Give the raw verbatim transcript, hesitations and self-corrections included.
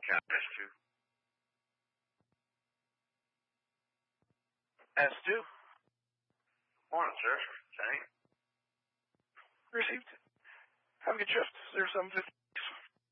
Count S two. S two. Morning, sir. Same. Received. Have a good shift. zero seven fifty.